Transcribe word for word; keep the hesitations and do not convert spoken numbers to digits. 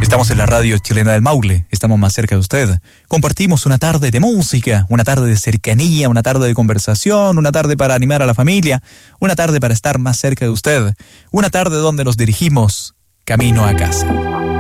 Estamos en la radio chilena del Maule, estamos más cerca de usted. Compartimos una tarde de música, una tarde de cercanía, una tarde de conversación, una tarde para animar a la familia, una tarde para estar más cerca de usted, una tarde donde nos dirigimos camino a casa.